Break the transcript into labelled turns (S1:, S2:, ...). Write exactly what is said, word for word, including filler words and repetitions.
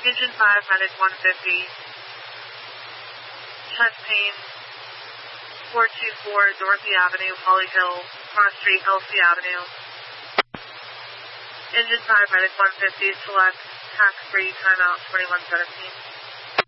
S1: Engine five, medic one fifty. Chest pain. four two four Dorothy Avenue, Holly Hill, Cross Street, Elsie Avenue. Engine five, medic one fifty, select tax-free, timeout twenty-one seventeen.